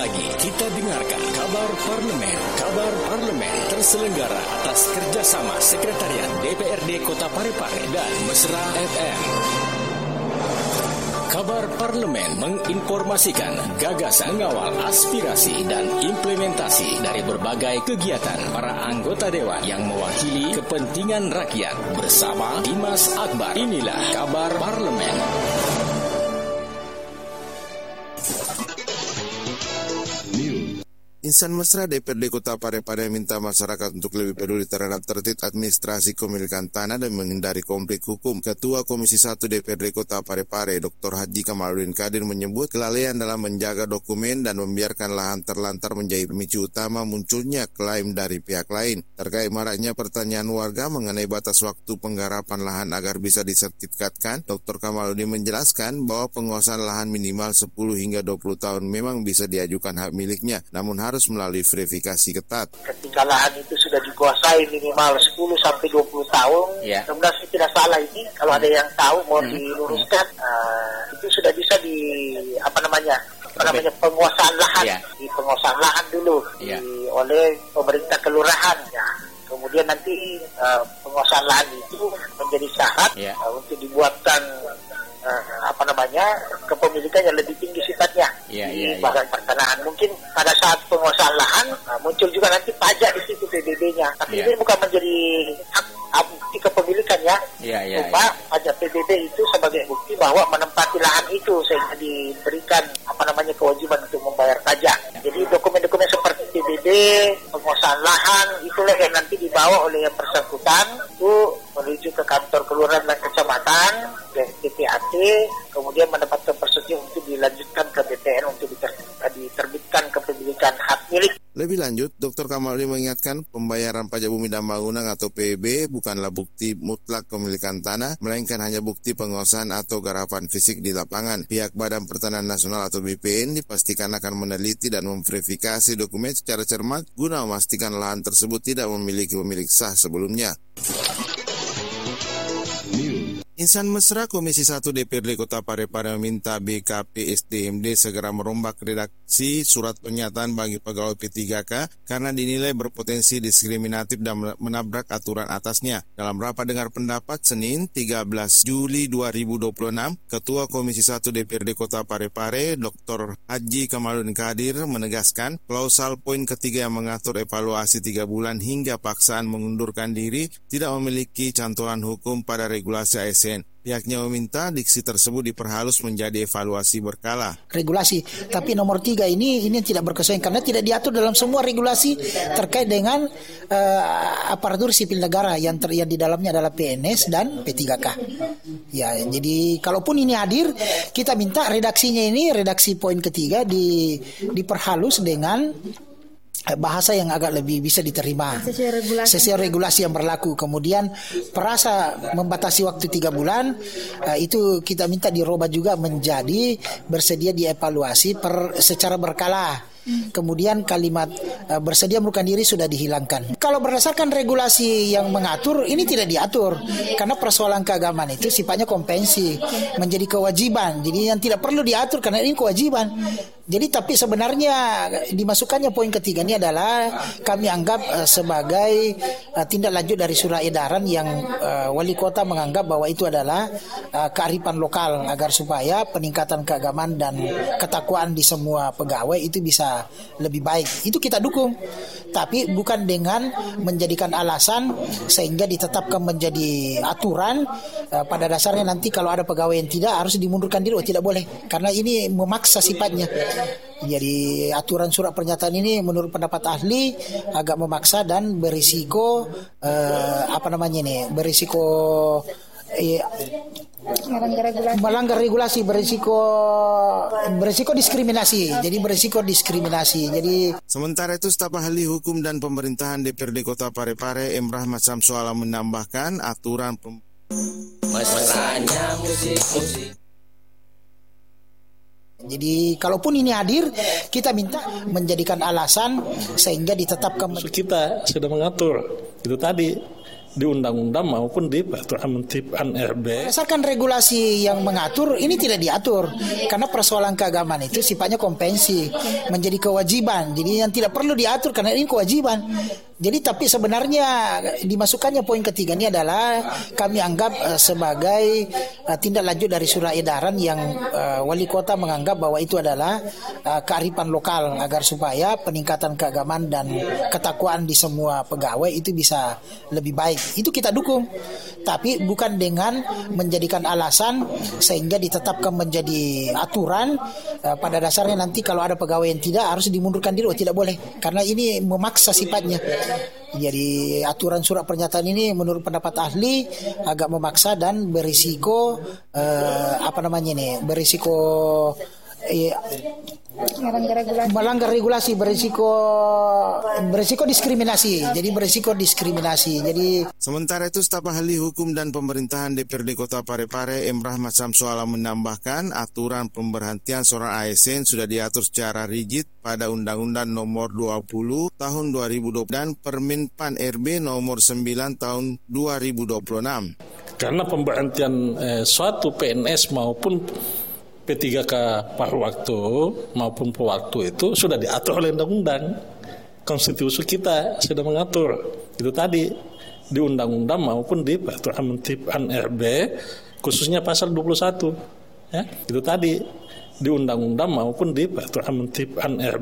lagi kita dengarkan kabar parlemen. Kabar parlemen terselenggara atas kerjasama Sekretariat DPRD Kota Parepare dan Mesra FM. Kabar Parlemen menginformasikan gagasan, mengawal aspirasi dan implementasi dari berbagai kegiatan para anggota Dewan yang mewakili kepentingan rakyat bersama Dimas Akbar. Inilah Kabar Parlemen. Insan Mesra DPRD Kota Parepare minta masyarakat untuk lebih peduli terhadap tertib administrasi kepemilikan tanah dan menghindari konflik hukum. Ketua Komisi 1 DPRD Kota Parepare, Dr. Haji Kamaluddin Qadir menyebut kelalaian dalam menjaga dokumen dan membiarkan lahan terlantar menjadi pemicu utama munculnya klaim dari pihak lain. Terkait maraknya pertanyaan warga mengenai batas waktu penggarapan lahan agar bisa disertifikatkan, Dr. Kamaluddin menjelaskan bahwa penguasaan lahan minimal 10 hingga 20 tahun memang bisa diajukan hak miliknya, namun harus melalui verifikasi ketat. Ketika lahan itu sudah dikuasai minimal 10 sampai 20 tahun, sebenarnya tidak salah ini. Kalau ada yang tahu mau diluruskan, itu sudah bisa penguasaan lahan, di penguasaan lahan dulu oleh pemerintah kelurahan. Kemudian nanti penguasaan lahan itu menjadi syarat untuk dibuatkan kepemilikan yang lebih tinggi sifatnya di bagian pertanahan. Mungkin pada saat penguasaan lahan muncul juga nanti pajak di situ PBB-nya. Tapi ini bukan menjadi bukti kepemilikan pajak PBB itu sebagai bukti bahwa menempati lahan itu sehingga diberikan kewajiban untuk membayar pajak. Jadi dokumen-dokumen seperti PBB, penguasaan lahan itulah yang nanti dibawa oleh yang bersangkutan itu menuju ke kantor kelurahan dan kecamatan, ke TPAT, kemudian mendapatkan persetujuan untuk dilanjutkan ke BPN untuk diterbitkan kepemilikan hak milik. Lebih lanjut, Dr. Kamaluddin mengingatkan pembayaran pajak bumi dan bangunan atau PBB bukanlah bukti mutlak kepemilikan tanah, melainkan hanya bukti penguasaan atau garapan fisik di lapangan. Pihak Badan Pertanahan Nasional atau BPN dipastikan akan meneliti dan memverifikasi dokumen secara cermat guna memastikan lahan tersebut tidak memiliki pemilik sah sebelumnya. Insan Mesra Komisi 1 DPRD Kota Parepare meminta BKP SDMD segera merombak redaksi surat pernyataan bagi pegawai P3K karena dinilai berpotensi diskriminatif dan menabrak aturan atasnya. Dalam rapat dengar pendapat Senin 13 Juli 2026, Ketua Komisi 1 DPRD Kota Parepare, Dr. Haji Kamaluddin Qadir menegaskan klausal poin ketiga yang mengatur evaluasi 3 bulan hingga paksaan mengundurkan diri tidak memiliki cantolan hukum pada regulasi ASN. Pihaknya meminta diksi tersebut diperhalus menjadi evaluasi berkala. Regulasi, tapi nomor 3 ini tidak berkesuaian karena tidak diatur dalam semua regulasi terkait dengan aparatur sipil negara yang di dalamnya adalah PNS dan P3K. Ya, jadi kalaupun ini hadir, kita minta redaksi poin ketiga diperhalus dengan bahasa yang agak lebih bisa diterima sesuai regulasi yang berlaku. Kemudian perasa membatasi waktu 3 bulan itu kita minta dirubah juga menjadi bersedia dievaluasi secara berkala. Kemudian kalimat bersedia mengundurkan diri sudah dihilangkan. Kalau berdasarkan regulasi yang mengatur, ini tidak diatur karena persoalan keagamaan itu sifatnya kompensi menjadi kewajiban. Jadi yang tidak perlu diatur karena ini kewajiban. Jadi tapi sebenarnya dimasukkannya poin ketiga ini adalah kami anggap sebagai tindak lanjut dari surat edaran yang wali kota menganggap bahwa itu adalah kearifan lokal agar supaya peningkatan keagamaan dan ketakwaan di semua pegawai itu bisa lebih baik. Itu kita dukung. Tapi bukan dengan menjadikan alasan sehingga ditetapkan menjadi aturan pada dasarnya nanti kalau ada pegawai yang tidak harus dimundurkan diri, tidak boleh. Karena ini memaksa sifatnya. Jadi aturan surat pernyataan ini menurut pendapat ahli agak memaksa dan berisiko melanggar regulasi, berisiko diskriminasi. Jadi sementara itu staf ahli hukum dan pemerintahan DPRD Kota Parepare Emrah Macam Soala menambahkan aturan musik. Jadi kalaupun ini hadir, kita minta menjadikan alasan sehingga ditetapkan. Kita sudah mengatur itu tadi di undang-undang maupun di peraturan Menteri RB. Berdasarkan regulasi yang mengatur, ini tidak diatur karena persoalan keagamaan itu sifatnya kompensi, menjadi kewajiban. Jadi yang tidak perlu diatur karena ini kewajiban. Jadi tapi sebenarnya dimasukkannya poin ketiga ini adalah kami anggap sebagai tindak lanjut dari surat edaran yang wali kota menganggap bahwa itu adalah kearifan lokal agar supaya peningkatan keagamaan dan ketakwaan di semua pegawai itu bisa lebih baik. Itu kita dukung, tapi bukan dengan menjadikan alasan sehingga ditetapkan menjadi aturan. Pada dasarnya nanti kalau ada pegawai yang tidak harus dimundurkan diri, tidak boleh karena ini memaksa sifatnya. Jadi aturan surat pernyataan ini menurut pendapat ahli agak memaksa dan berisiko berisiko melanggar regulasi, berisiko diskriminasi. Jadi sementara itu staf ahli hukum dan pemerintahan DPRD Kota Parepare Emrah Masam Soala menambahkan aturan pemberhentian seorang ASN sudah diatur secara rigid pada Undang-Undang Nomor 20 Tahun 2020 dan Permen PAN RB Nomor 9 Tahun 2026. Karena pemberhentian suatu PNS maupun P3K paruh waktu maupun pewaktu itu sudah diatur oleh undang-undang. Konstitusi kita sudah mengatur. Itu tadi di undang-undang maupun di peraturan Menteri RB khususnya pasal 21. Ya, itu tadi di undang-undang maupun di peraturan Menteri RB